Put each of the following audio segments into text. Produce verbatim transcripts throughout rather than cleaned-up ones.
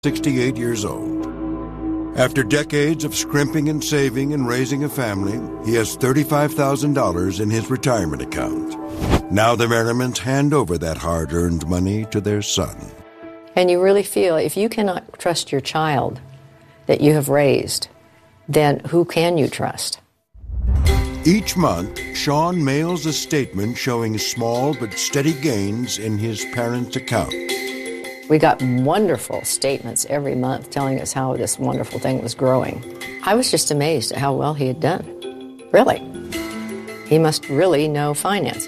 sixty-eight years old. After decades of scrimping and saving and raising a family, he has thirty-five thousand dollars in his retirement account. Now the Merrimans hand over that hard-earned money to their son. And you really feel if you cannot trust your child that you have raised, then who can you trust? Each month, Sean mails a statement showing small but steady gains in his parents' account. We got wonderful statements every month telling us how this wonderful thing was growing. I was just amazed at how well he had done. Really. He must really know finance.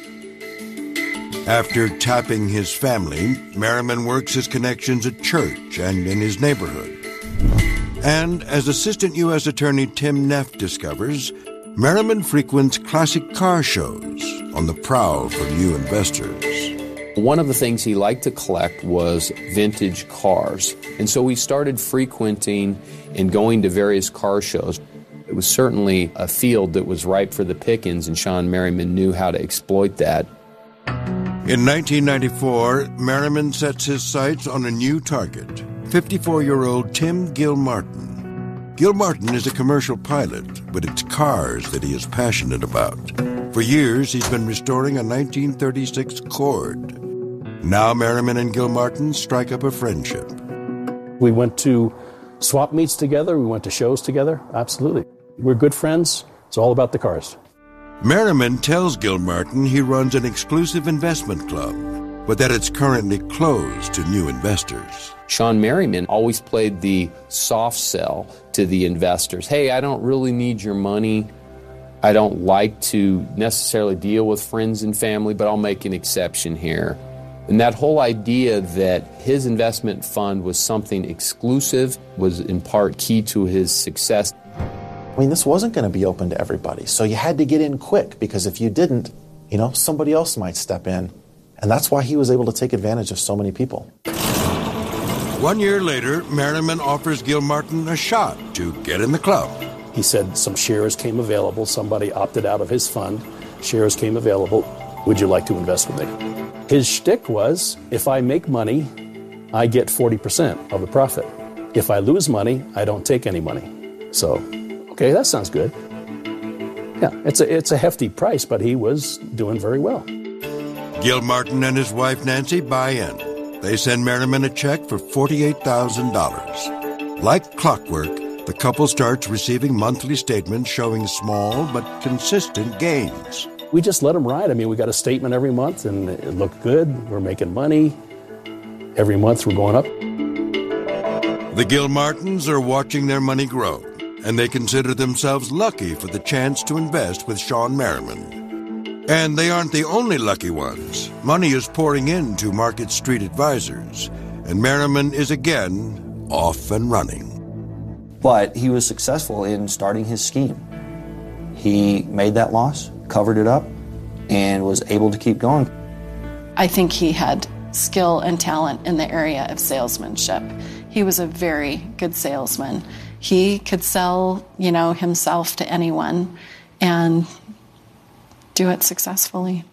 After tapping his family, Merriman works his connections at church and in his neighborhood. And as Assistant U S Attorney Tim Neff discovers, Merriman frequents classic car shows on the prowl for new investors. One of the things he liked to collect was vintage cars. And so we started frequenting and going to various car shows. It was certainly a field that was ripe for the pickings, and Sean Merriman knew how to exploit that. In nineteen ninety-four, Merriman sets his sights on a new target, fifty-four-year-old Tim Gilmartin. Gilmartin is a commercial pilot, but it's cars that he is passionate about. For years, he's been restoring a nineteen thirty-six Cord. Now Merriman and Gilmartin strike up a friendship. We went to swap meets together. We went to shows together. Absolutely. We're good friends. It's all about the cars. Merriman tells Gilmartin he runs an exclusive investment club, but that it's currently closed to new investors. Sean Merriman always played the soft sell to the investors. Hey, I don't really need your money. I don't like to necessarily deal with friends and family, but I'll make an exception here. And that whole idea that his investment fund was something exclusive was in part key to his success. I mean, this wasn't going to be open to everybody, so you had to get in quick, because if you didn't, you know, somebody else might step in. And that's why he was able to take advantage of so many people. One year later, Merriman offers Gilmartin a shot to get in the club. He said some shares came available. Somebody opted out of his fund. Shares came available. Would you like to invest with me? His shtick was, if I make money, I get forty percent of the profit. If I lose money, I don't take any money. So, okay, that sounds good. Yeah, it's a, it's a hefty price, but he was doing very well. Gilmartin and his wife Nancy buy in. They send Merriman a check for forty-eight thousand dollars. Like clockwork, the couple starts receiving monthly statements showing small but consistent gains. We just let them ride. I mean, we got a statement every month, and it looked good. We're making money. Every month we're going up. The Gilmartins are watching their money grow, and they consider themselves lucky for the chance to invest with Sean Merriman. And they aren't the only lucky ones. Money is pouring into Market Street Advisors, and Merriman is again off and running. But he was successful in starting his scheme. He made that loss, covered it up, and was able to keep going. I think he had skill and talent in the area of salesmanship. He was a very good salesman. He could sell, you know, himself to anyone and do it successfully.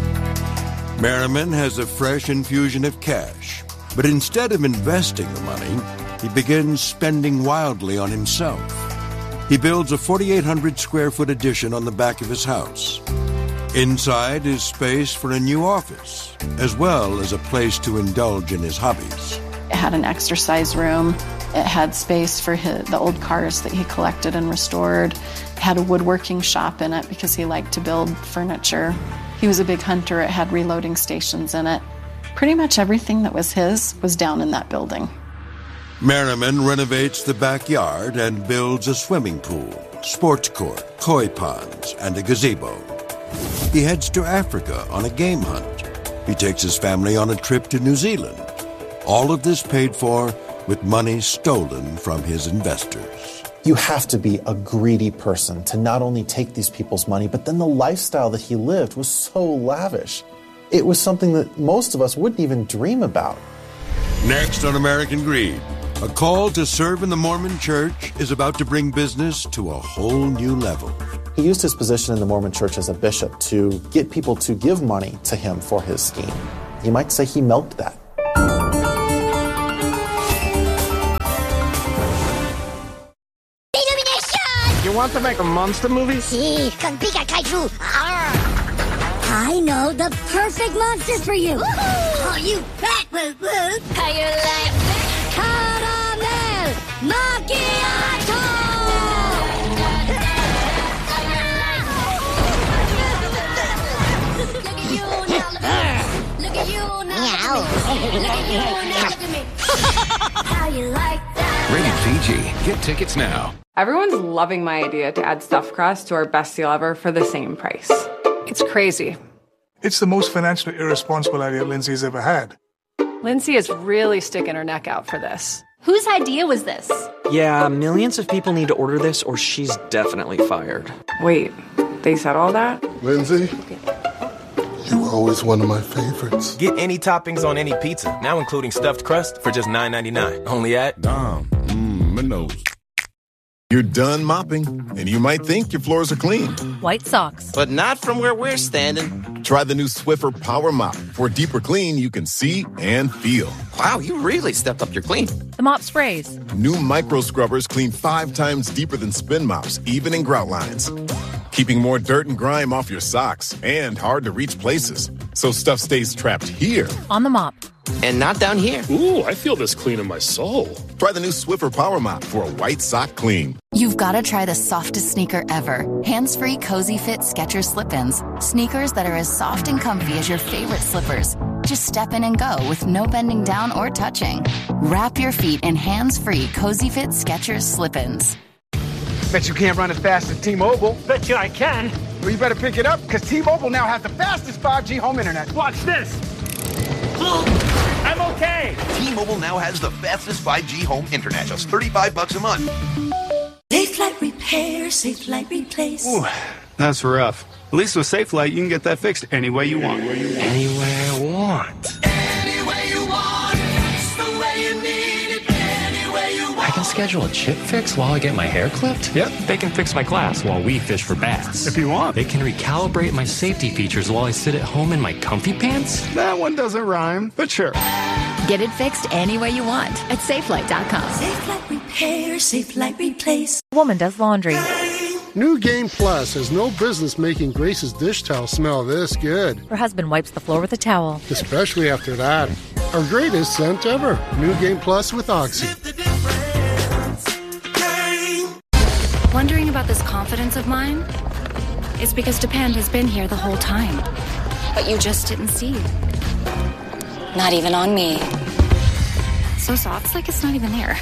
Merriman has a fresh infusion of cash, but instead of investing the money, he begins spending wildly on himself. He builds a forty-eight hundred square foot addition on the back of his house. Inside is space for a new office, as well as a place to indulge in his hobbies. It had an exercise room. It had space for his, the old cars that he collected and restored. It had a woodworking shop in it because he liked to build furniture. He was a big hunter. It had reloading stations in it. Pretty much everything that was his was down in that building. Merriman renovates the backyard and builds a swimming pool, sports court, koi ponds, and a gazebo. He heads to Africa on a game hunt. He takes his family on a trip to New Zealand. All of this paid for with money stolen from his investors. You have to be a greedy person to not only take these people's money, but then the lifestyle that he lived was so lavish. It was something that most of us wouldn't even dream about. Next on American Greed, a call to serve in the Mormon Church is about to bring business to a whole new level. He used his position in the Mormon Church as a bishop to get people to give money to him for his scheme. You might say he milked that. You want to make a monster movie? See, con Pika Kaiju. I know the perfect monsters for you. Oh, you fat woo woo. How you like caramel macchiato? Look at you now, look at you now. Look at you now, look at me. How you like that? Rated P G. Get tickets now. Everyone's loving my idea to add stuffed crust to our best deal ever for the same price. It's crazy. It's the most financially irresponsible idea Lindsay's ever had. Lindsay is really sticking her neck out for this. Whose idea was this? Yeah, millions of people need to order this or she's definitely fired. Wait, they said all that? Lindsay, you were always one of my favorites. Get any toppings on any pizza, now including stuffed crust, for just nine ninety-nine. Only at Dom. Mmm, Minnows. You're done mopping, and you might think your floors are clean. White socks. But not from where we're standing. Try the new Swiffer Power Mop. For a deeper clean you can see and feel. Wow, you really stepped up your clean. The mop sprays. New micro scrubbers clean five times deeper than spin mops, even in grout lines. Keeping more dirt and grime off your socks and hard to reach places. So stuff stays trapped here. On the mop. And not down here. Ooh, I feel this clean in my soul. Try the new Swiffer Power Mop for a white sock clean. You've got to try the softest sneaker ever. Hands-free Cozy Fit Skechers Slip-ins. Sneakers that are as soft and comfy as your favorite slippers. Just step in and go with no bending down or touching. Wrap your feet in hands-free Cozy Fit Skechers Slip-ins. Bet you can't run as fast as T-Mobile. Bet you I can. Well, you better pick it up, because T-Mobile now has the fastest five G home internet. Watch this. I'm okay. T-Mobile now has the fastest five G home internet, just thirty-five bucks a month. Safelite Repair, Safelite Replace. Ooh, that's rough. At least with Safelite, you can get that fixed any way you want. Anywhere I want. Any way you want, it's the way you need it. Any way you want. I can schedule a chip fix while I get my hair clipped? Yep. They can fix my glass while we fish for bass. If you want. They can recalibrate my safety features while I sit at home in my comfy pants? That one doesn't rhyme, but sure. Get it fixed any way you want at Safelite dot com. Safelite Repair, Safelite Replace. Woman does laundry. New Game Plus has no business making Grace's dish towel smell this good. Her husband wipes the floor with a towel. Especially after that. Our greatest scent ever. New Game Plus with Oxy. Wondering about this confidence of mine? It's because Depend has been here the whole time. But you just didn't see. Not even on me. So soft, it's like it's not even there.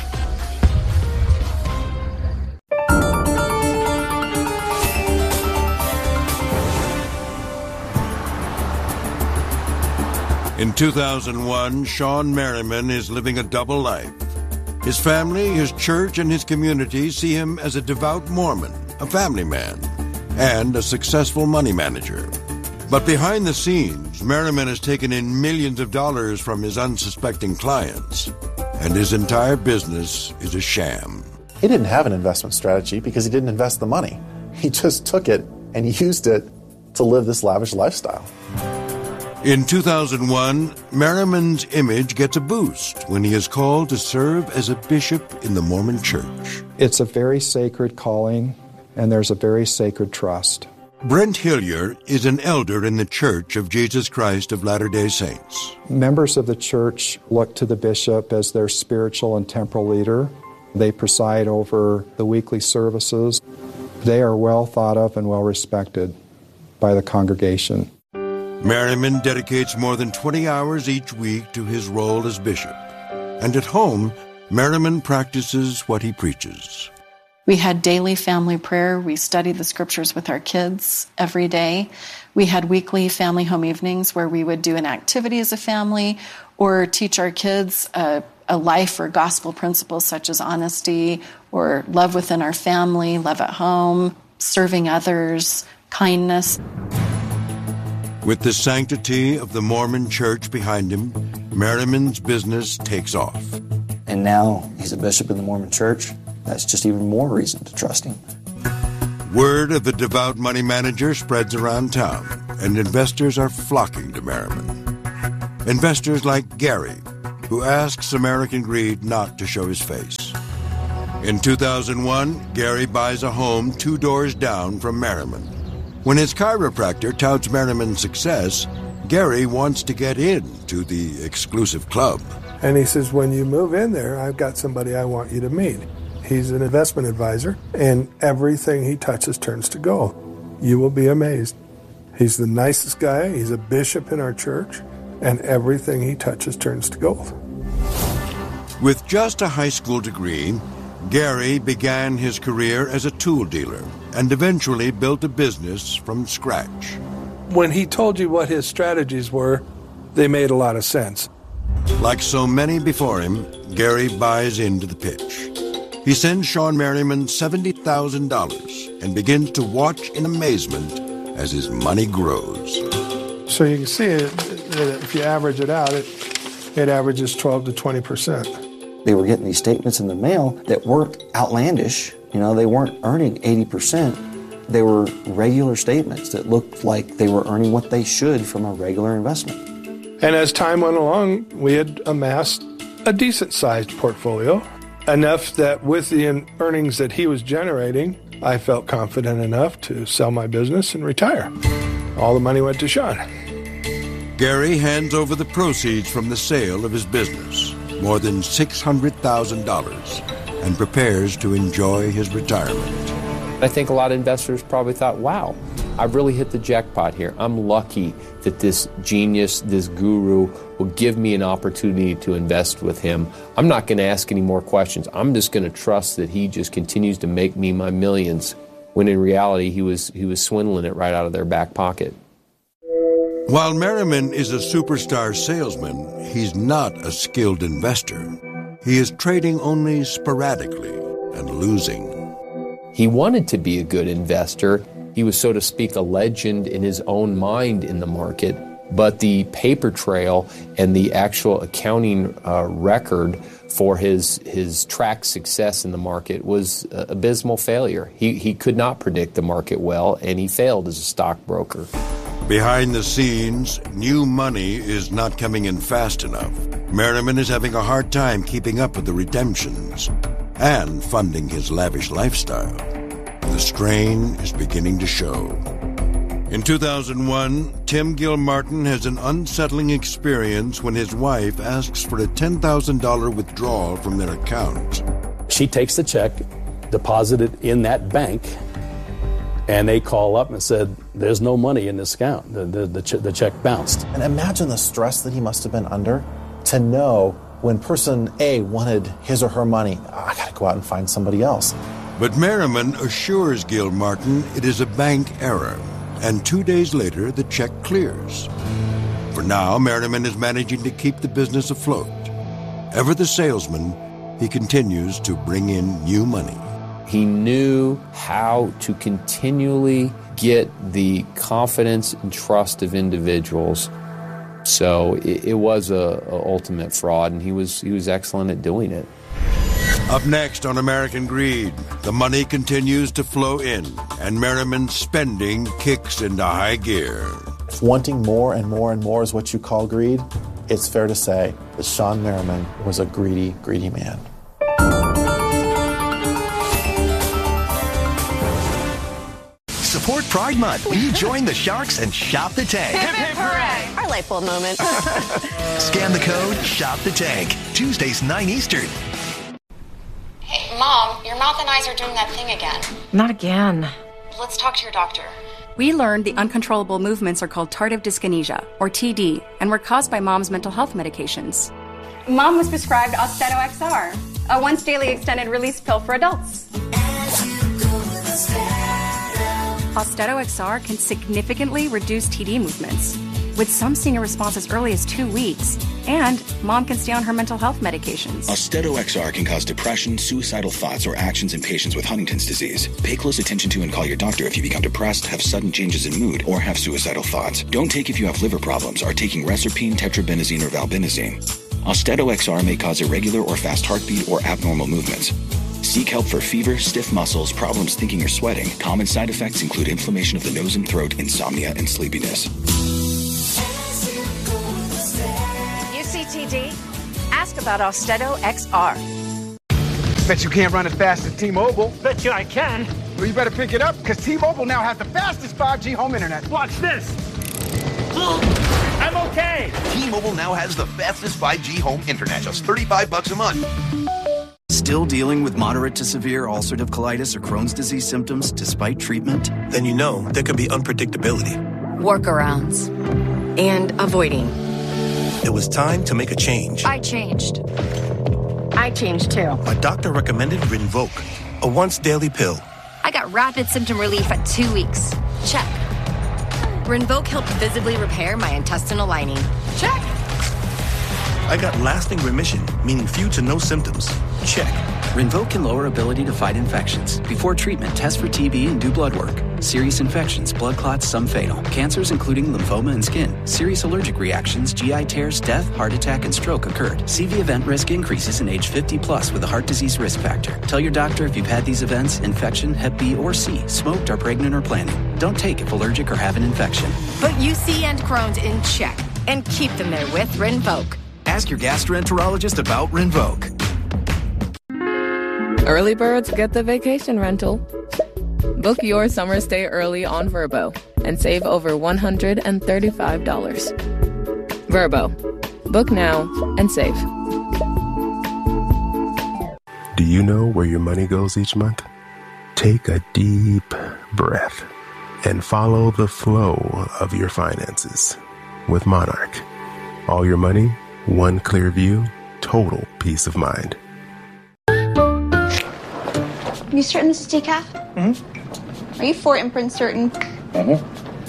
In two thousand one, Sean Merriman is living a double life. His family, his church, and his community see him as a devout Mormon, a family man, and a successful money manager. But behind the scenes, Merriman has taken in millions of dollars from his unsuspecting clients, and his entire business is a sham. He didn't have an investment strategy because he didn't invest the money. He just took it and he used it to live this lavish lifestyle. In two thousand one, Merriman's image gets a boost when he is called to serve as a bishop in the Mormon Church. It's a very sacred calling, and there's a very sacred trust. Brent Hillier is an elder in the Church of Jesus Christ of Latter-day Saints. Members of the church look to the bishop as their spiritual and temporal leader. They preside over the weekly services. They are well thought of and well respected by the congregation. Merriman dedicates more than twenty hours each week to his role as bishop. And at home, Merriman practices what he preaches. We had daily family prayer. We studied the scriptures with our kids every day. We had weekly family home evenings where we would do an activity as a family or teach our kids a, a life or gospel principles such as honesty or love within our family, love at home, serving others, kindness. With the sanctity of the Mormon Church behind him, Merriman's business takes off. And now he's a bishop in the Mormon Church. That's just even more reason to trust him. Word of the devout money manager spreads around town, and investors are flocking to Merriman. Investors like Gary, who asks American Greed not to show his face. In two thousand one, Gary buys a home two doors down from Merriman. When his chiropractor touts Merriman's success, Gary wants to get in to the exclusive club. And he says, when you move in there, I've got somebody I want you to meet. He's an investment advisor, and everything he touches turns to gold. You will be amazed. He's the nicest guy. He's a bishop in our church, and everything he touches turns to gold. With just a high school degree, Gary began his career as a tool dealer and eventually built a business from scratch. When he told you what his strategies were, they made a lot of sense. Like so many before him, Gary buys into the pitch. He sends Sean Merriman seventy thousand dollars and begins to watch in amazement as his money grows. So you can see it, that if you average it out, it, it averages twelve to twenty percent. They were getting these statements in the mail that weren't outlandish. You know, they weren't earning eighty percent. They were regular statements that looked like they were earning what they should from a regular investment. And as time went along, we had amassed a decent-sized portfolio, enough that with the earnings that he was generating, I felt confident enough to sell my business and retire. All the money went to Sean. Gary hands over the proceeds from the sale of his business, more than six hundred thousand dollars, and prepares to enjoy his retirement. I think a lot of investors probably thought, wow, I've really hit the jackpot here. I'm lucky that this genius, this guru, will give me an opportunity to invest with him. I'm not going to ask any more questions. I'm just going to trust that he just continues to make me my millions, when in reality he was, he was swindling it right out of their back pocket. While Merriman is a superstar salesman, he's not a skilled investor. He is trading only sporadically and losing. He wanted to be a good investor. He was, so to speak, a legend in his own mind in the market. But the paper trail and the actual accounting uh, record for his his track success in the market was uh, abysmal failure. He, he could not predict the market well, and he failed as a stockbroker. Behind the scenes, new money is not coming in fast enough. Merriman is having a hard time keeping up with the redemptions and funding his lavish lifestyle. The strain is beginning to show. In two thousand one, Tim Gilmartin has an unsettling experience when his wife asks for a ten thousand dollars withdrawal from their account. She takes the check, deposited in that bank, and they call up and said, there's no money in this account. The, the, the, ch- the check bounced. And imagine the stress that he must have been under to know when person A wanted his or her money, oh, I gotta go out and find somebody else. But Merriman assures Gilmartin it is a bank error, and two days later the check clears. For now, Merriman is managing to keep the business afloat. Ever the salesman, he continues to bring in new money. He knew how to continually get the confidence and trust of individuals. So it, it was a, a ultimate fraud, and he was he was excellent at doing it. Up next on American Greed, the money continues to flow in, and Merriman's spending kicks into high gear. If wanting more and more and more is what you call greed, it's fair to say that Sean Merriman was a greedy, greedy man. Support Pride Month when you join the Sharks and shop the tank. Hip, hip, hooray! Our light bulb moment. Scan the code, shop the tank. Tuesdays, nine Eastern. Hey, Mom, your mouth and eyes are doing that thing again. Not again. Let's talk to your doctor. We learned the uncontrollable movements are called tardive dyskinesia, or T D, and were caused by Mom's mental health medications. Mom was prescribed Austedo X R, a once-daily extended-release pill for adults. Austedo X R can significantly reduce T D movements, with some seeing a response as early as two weeks, and Mom can stay on her mental health medications. Austedo X R can cause depression, suicidal thoughts, or actions in patients with Huntington's disease. Pay close attention to and call your doctor if you become depressed, have sudden changes in mood, or have suicidal thoughts. Don't take if you have liver problems, are taking Reserpine, tetrabenazine, or valbenazine. Austedo X R may cause irregular or fast heartbeat or abnormal movements. Seek help for fever, stiff muscles, problems thinking or sweating. Common side effects include inflammation of the nose and throat, insomnia, and sleepiness. U C T D? Ask about Austedo X R. Bet you can't run as fast as T-Mobile. Bet you I can. Well, you better pick it up, because T-Mobile now has the fastest five G home internet. Watch this. I'm okay. T-Mobile now has the fastest five G home internet, just thirty-five bucks a month. Still dealing with moderate to severe ulcerative colitis or Crohn's disease symptoms despite treatment? Then you know there could be unpredictability. Workarounds. And avoiding. It was time to make a change. I changed. I changed too. My doctor recommended Rinvoq, a once-daily pill. I got rapid symptom relief at two weeks. Check. Rinvoq helped visibly repair my intestinal lining. Check. I got lasting remission, meaning few to no symptoms. Check. Rinvoq can lower ability to fight infections. Before treatment, test for T B and do blood work. Serious infections, blood clots, some fatal. Cancers including lymphoma and skin. Serious allergic reactions, G I tears, death, heart attack, and stroke occurred. C V event risk increases in age fifty plus with a heart disease risk factor. Tell your doctor if you've had these events, infection, hep B or C, smoked, are pregnant or planning. Don't take if allergic or have an infection. Put U C and Crohn's in check and keep them there with Rinvoq. Ask your gastroenterologist about Rinvoq. Early birds get the vacation rental. Book your summer stay early on Vrbo and save over one hundred thirty-five dollars. Vrbo. Book now and save. Do you know where your money goes each month? Take a deep breath and follow the flow of your finances with Monarch. All your money, one clear view, total peace of mind. You certain this is decaf? Mm-hmm. Are you for imprint certain? Mm-hmm.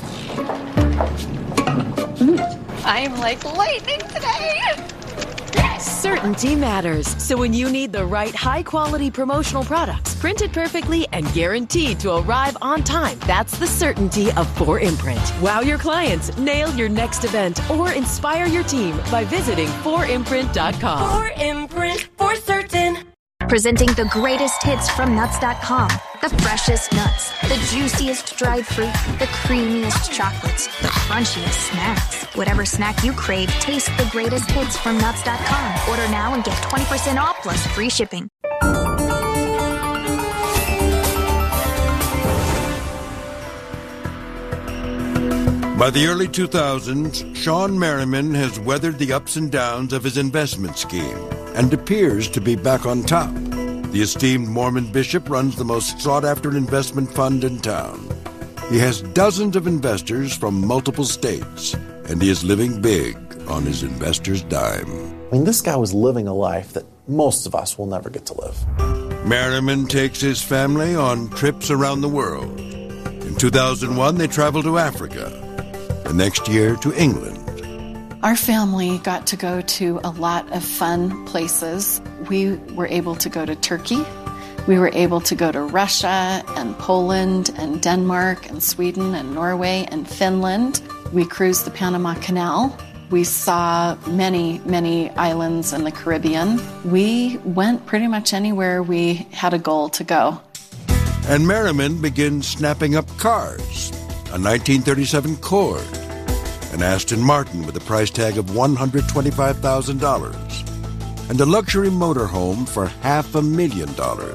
Mm. I'm like lightning today. Certainty matters. So when you need the right high-quality promotional products, printed perfectly and guaranteed to arrive on time, that's the certainty of four imprint. Wow your clients, nail your next event, or inspire your team by visiting four imprint dot com. four imprint, for certain. Presenting the greatest hits from nuts dot com. The freshest nuts, the juiciest dried fruit, the creamiest chocolates, the crunchiest snacks. Whatever snack you crave, taste the greatest hits from nuts dot com. Order now and get twenty percent off plus free shipping. By the early two thousands, Shawn Merriman has weathered the ups and downs of his investment scheme and appears to be back on top. The esteemed Mormon bishop runs the most sought-after investment fund in town. He has dozens of investors from multiple states, and he is living big on his investors' dime. I mean, this guy was living a life that most of us will never get to live. Merriman takes his family on trips around the world. In two thousand one, they traveled to Africa. The next year, to England. Our family got to go to a lot of fun places. We were able to go to Turkey. We were able to go to Russia and Poland and Denmark and Sweden and Norway and Finland. We cruised the Panama Canal. We saw many, many islands in the Caribbean. We went pretty much anywhere we had a goal to go. And Merriman begins snapping up cars. A nineteen thirty-seven Cord. An Aston Martin with a price tag of one hundred twenty-five thousand dollars, and a luxury motorhome for half a million dollars.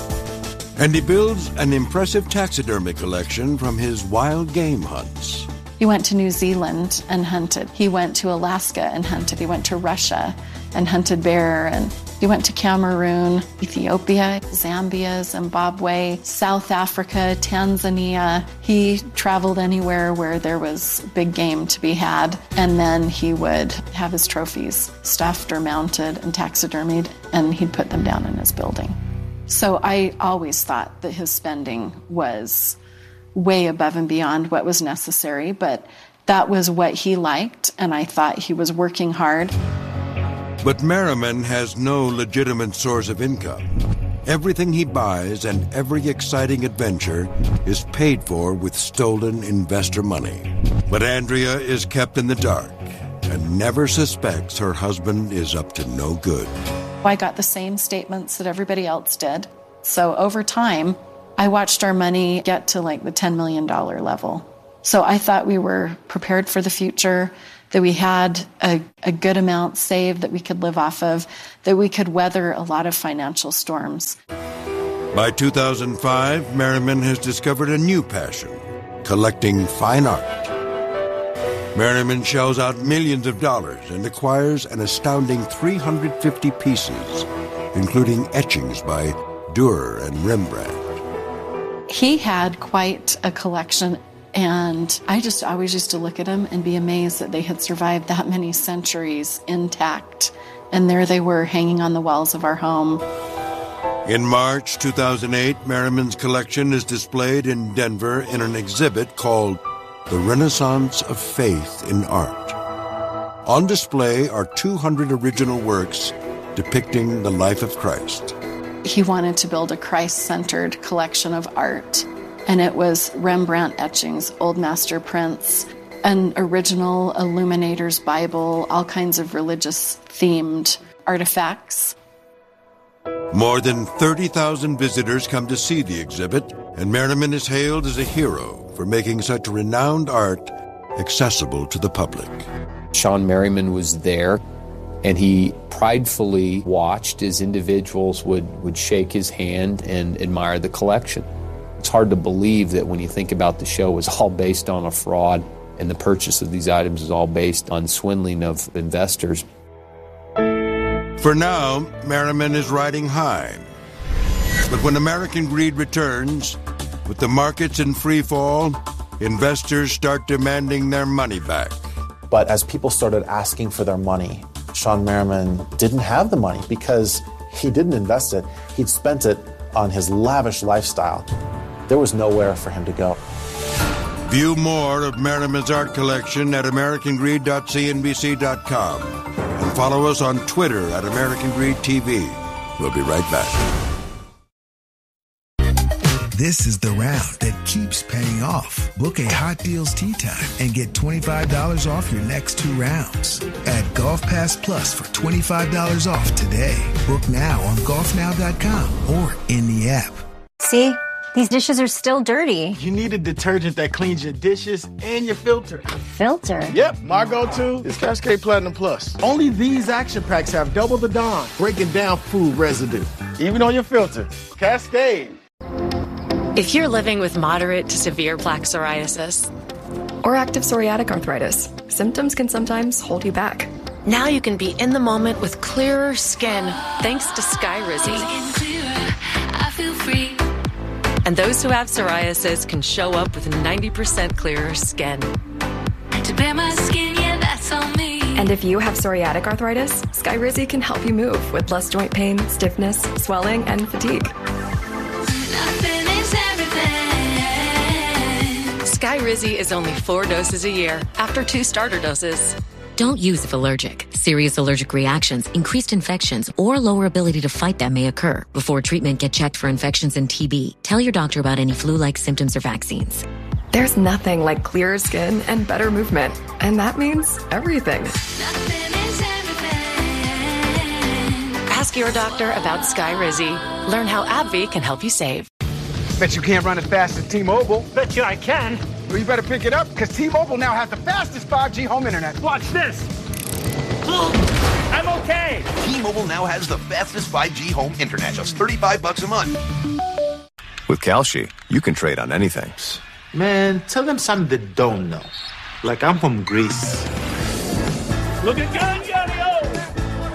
And he builds an impressive taxidermy collection from his wild game hunts. He went to New Zealand and hunted. He went to Alaska and hunted. He went to Russia and hunted bear. And he went to Cameroon, Ethiopia, Zambia, Zimbabwe, South Africa, Tanzania. He traveled anywhere where there was big game to be had. And then he would have his trophies stuffed or mounted and taxidermied, and he'd put them down in his building. So I always thought that his spending was way above and beyond what was necessary, but that was what he liked, and I thought he was working hard. But Merriman has no legitimate source of income. Everything he buys and every exciting adventure is paid for with stolen investor money. But Andrea is kept in the dark and never suspects her husband is up to no good. I got the same statements that everybody else did. So over time, I watched our money get to like the ten million dollars level. So I thought we were prepared for the future, that we had a, a good amount saved that we could live off of, that we could weather a lot of financial storms. By two thousand five, Merriman has discovered a new passion, collecting fine art. Merriman shells out millions of dollars and acquires an astounding three hundred fifty pieces, including etchings by Dürer and Rembrandt. He had quite a collection, and I just always used to look at them and be amazed that they had survived that many centuries intact. And there they were, hanging on the walls of our home. In March two thousand eight, Merriman's collection is displayed in Denver in an exhibit called The Renaissance of Faith in Art. On display are two hundred original works depicting the life of Christ. He wanted to build a Christ-centered collection of art, and it was Rembrandt etchings, Old Master prints, an original Illuminator's Bible, all kinds of religious-themed artifacts. More than thirty thousand visitors come to see the exhibit, and Merriman is hailed as a hero for making such renowned art accessible to the public. Shawn Merriman was there, and he pridefully watched as individuals would, would shake his hand and admire the collection. It's hard to believe that when you think about the show, it was all based on a fraud, and the purchase of these items is all based on swindling of investors. For now, Merriman is riding high. But when American greed returns, with the markets in free fall, investors start demanding their money back. But as people started asking for their money, Shawn Merriman didn't have the money because he didn't invest it. He'd spent it on his lavish lifestyle. There was nowhere for him to go. View more of Merriman's art collection at american greed dot c n b c dot com and follow us on Twitter at American Greed T V. We'll be right back. This is the round that keeps paying off. Book a Hot Deals Tea Time and get twenty-five dollars off your next two rounds. Add Golf Pass Plus for twenty-five dollars off today. Book now on golf now dot com or in the app. See? These dishes are still dirty. You need a detergent that cleans your dishes and your filter. Filter? Yep, my go-to is Cascade Platinum Plus. Only these action packs have double the Dawn, breaking down food residue, even on your filter. Cascade. If you're living with moderate to severe plaque psoriasis or active psoriatic arthritis, symptoms can sometimes hold you back. Now you can be in the moment with clearer skin thanks to Skyrizi. I feel free. And those who have psoriasis can show up with ninety percent clearer skin. To bare my skin, yeah, that's on me. And if you have psoriatic arthritis, Skyrizi can help you move with less joint pain, stiffness, swelling, and fatigue. Nothing is everything. Skyrizi is only four doses a year after two starter doses. Don't use if allergic. Serious allergic reactions, increased infections, or lower ability to fight them may occur. Before treatment, get checked for infections and T B. Tell your doctor about any flu-like symptoms or vaccines. There's nothing like clearer skin and better movement. And that means everything. Nothing is everything. Ask your doctor about Skyrizi. Learn how AbbVie can help you save. Bet you can't run as fast as T-Mobile. Bet you I can. Well, you better pick it up, because T-Mobile now has the fastest five G home internet. Watch this. I'm okay. T-Mobile now has the fastest five G home internet, just thirty-five bucks a month. With Kalshi, you can trade on anything. Man, tell them something they don't know. Like I'm from Greece. Look at gun.